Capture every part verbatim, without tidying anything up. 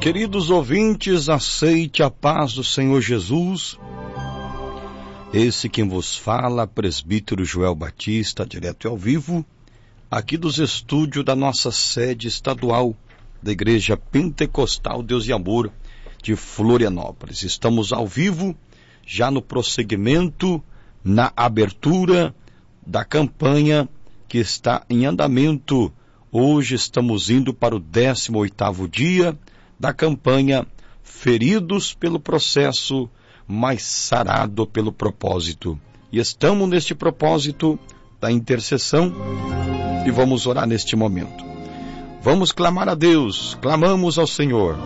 Queridos ouvintes, aceite a paz do Senhor Jesus. Esse quem vos fala, presbítero Joel Batista, direto e ao vivo, aqui dos estúdios da nossa sede estadual da Igreja Pentecostal Deus e Amor de Florianópolis. Estamos ao vivo, já no prosseguimento, na abertura da campanha que está em andamento. Hoje estamos indo para o décimo oitavo dia da campanha Feridos pelo Processo, mas Sarado pelo Propósito. E estamos neste propósito da intercessão e vamos orar neste momento. Vamos clamar a Deus, clamamos ao Senhor.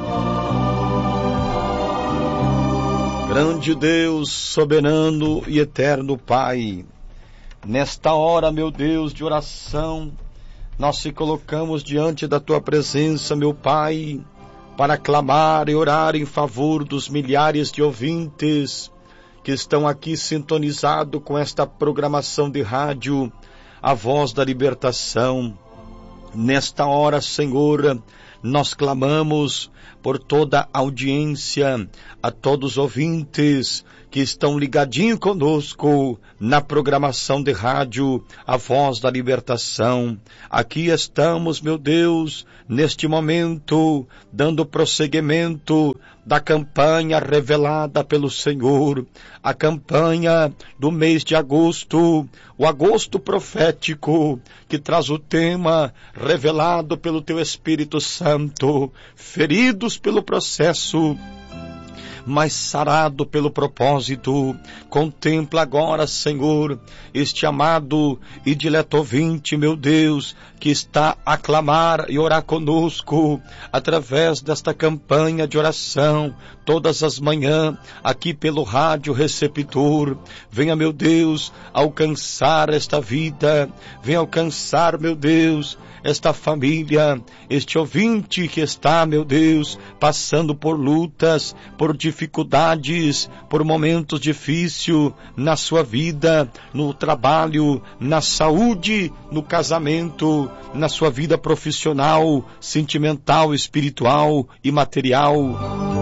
Grande Deus, soberano e eterno Pai, nesta hora, meu Deus, de oração, nós se colocamos diante da Tua presença, meu Pai, para clamar e orar em favor dos milhares de ouvintes que estão aqui sintonizados com esta programação de rádio, a Voz da Libertação. Nesta hora, Senhor, nós clamamos por toda a audiência, a todos os ouvintes que estão ligadinhos conosco na programação de rádio, a Voz da Libertação. Aqui estamos, meu Deus, neste momento, dando prosseguimento da campanha revelada pelo Senhor, a campanha do mês de agosto, o agosto profético, que traz o tema revelado pelo Teu Espírito Santo, feridos pelo processo, mas sarado pelo propósito. Contempla agora, Senhor, este amado e dileto ouvinte, meu Deus, que está a clamar e orar conosco, através desta campanha de oração, todas as manhãs, aqui pelo rádio receptor. Venha, meu Deus, alcançar esta vida, venha alcançar, meu Deus, esta família, este ouvinte que está, meu Deus, passando por lutas, por dificuldades, por momentos difíceis na sua vida, no trabalho, na saúde, no casamento, na sua vida profissional, sentimental, espiritual e material.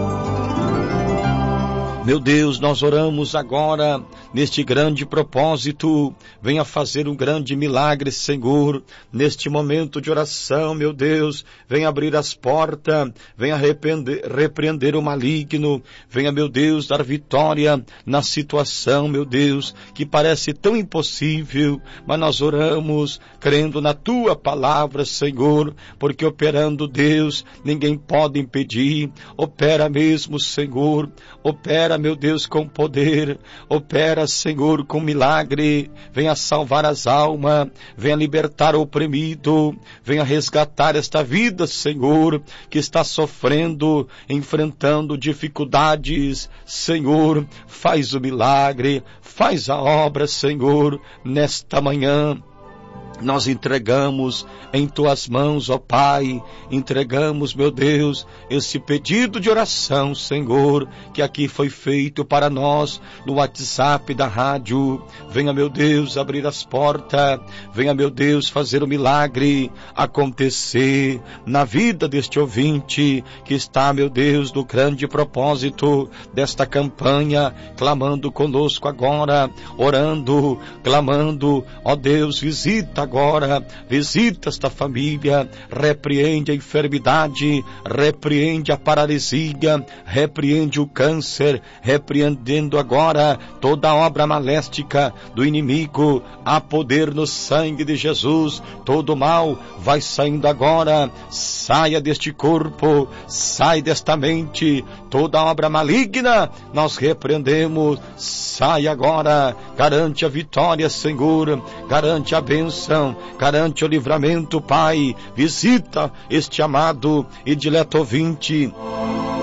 Meu Deus, nós oramos agora neste grande propósito. Venha fazer um grande milagre, Senhor, neste momento de oração, meu Deus. Venha abrir as portas, venha repreender, repreender o maligno. Venha, meu Deus, dar vitória na situação, meu Deus, que parece tão impossível, mas nós oramos crendo na Tua palavra, Senhor, porque operando, Deus, ninguém pode impedir. Opera mesmo, Senhor, opera, meu Deus, com poder, opera, Senhor, com milagre. Venha salvar as almas, venha libertar o oprimido, venha resgatar esta vida, Senhor, que está sofrendo, enfrentando dificuldades. Senhor, faz o milagre, faz a obra, Senhor, nesta manhã. Nós entregamos em Tuas mãos, ó Pai, entregamos, meu Deus, esse pedido de oração, Senhor, que aqui foi feito para nós no WhatsApp da rádio. Venha, meu Deus, abrir as portas, venha, meu Deus, fazer o milagre acontecer na vida deste ouvinte que está, meu Deus, no grande propósito desta campanha, clamando conosco agora, orando, clamando. Ó Deus, visita agora, visita esta família, repreende a enfermidade, repreende a paralisia, repreende o câncer, repreendendo agora toda a obra maléfica do inimigo. Há poder no sangue de Jesus, todo mal vai saindo agora, saia deste corpo, sai desta mente, toda obra maligna nós repreendemos, sai agora, garante a vitória, Senhor, garante a bênção, garante o livramento, Pai. Visita este amado e dileto ouvinte.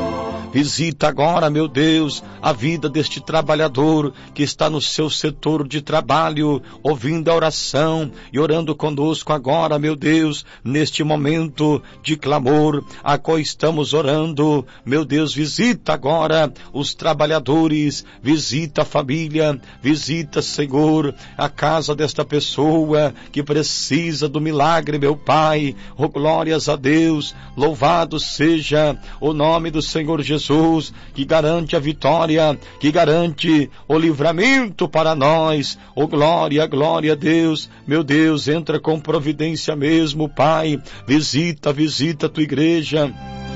Visita agora, meu Deus, a vida deste trabalhador que está no seu setor de trabalho, ouvindo a oração e orando conosco agora, meu Deus, neste momento de clamor, a qual estamos orando. Meu Deus, visita agora os trabalhadores, visita a família, visita, Senhor, a casa desta pessoa que precisa do milagre, meu Pai. Oh, glórias a Deus, louvado seja o nome do Senhor Jesus, que garante a vitória, que garante o livramento para nós. Oh, glória, glória a Deus. Meu Deus, entra com providência mesmo, Pai. Visita, visita a tua igreja.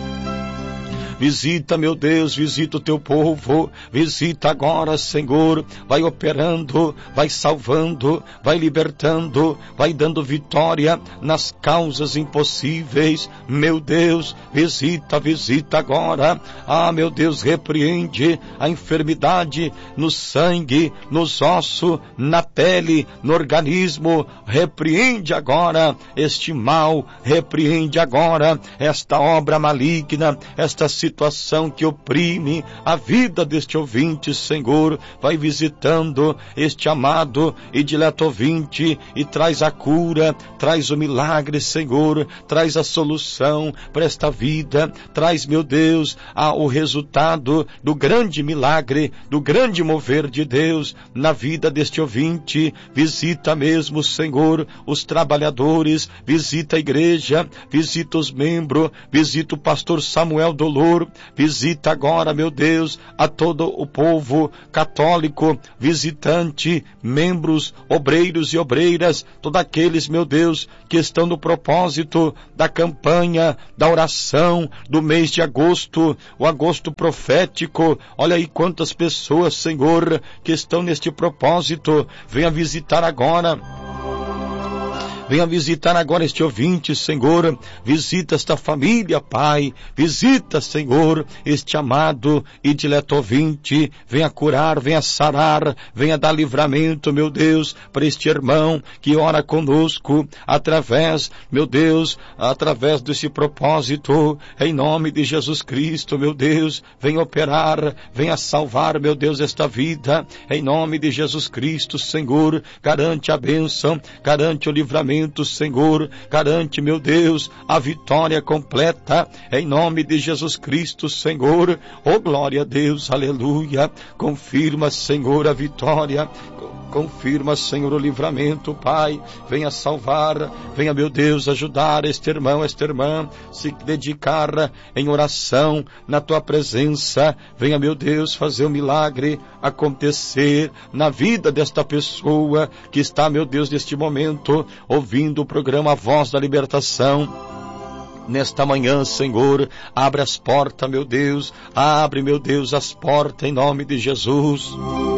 Visita, meu Deus, visita o teu povo, visita agora, Senhor, vai operando, vai salvando, vai libertando, vai dando vitória nas causas impossíveis. Meu Deus, visita, visita agora. Ah, meu Deus, repreende a enfermidade no sangue, nos ossos, na pele, no organismo. Repreende agora este mal, repreende agora esta obra maligna, esta situação situação que oprime a vida deste ouvinte, Senhor. Vai visitando este amado e dileto ouvinte e traz a cura, traz o milagre, Senhor, traz a solução para esta vida, traz, meu Deus, a, o resultado do grande milagre, do grande mover de Deus na vida deste ouvinte. Visita mesmo, Senhor, os trabalhadores, visita a igreja, visita os membros, visita o pastor Samuel Dolor, visita agora, meu Deus, a todo o povo católico, visitante, membros, obreiros e obreiras, todos aqueles, meu Deus, que estão no propósito da campanha, da oração, do mês de agosto, o agosto profético. Olha aí quantas pessoas, Senhor, que estão neste propósito. Venha visitar agora. Venha visitar agora este ouvinte, Senhor. Visita esta família, Pai. Visita, Senhor, este amado e dileto ouvinte. Venha curar, venha sarar, venha dar livramento, meu Deus, para este irmão que ora conosco, através, meu Deus, através desse propósito, em nome de Jesus Cristo, meu Deus. Venha operar, venha salvar, meu Deus, esta vida, em nome de Jesus Cristo, Senhor. Garante a bênção, garante o livramento, Senhor, garante, meu Deus, a vitória completa, em nome de Jesus Cristo, Senhor. Oh, glória a Deus, aleluia. Confirma, Senhor, a vitória, confirma, Senhor, o livramento, Pai. Venha salvar, venha, meu Deus, ajudar este irmão, esta irmã, se dedicar em oração na tua presença. Venha, meu Deus, fazer o milagre acontecer na vida desta pessoa que está, meu Deus, neste momento, ouvindo o programa Voz da Libertação. Nesta manhã, Senhor, abre as portas, meu Deus, abre, meu Deus, as portas em nome de Jesus.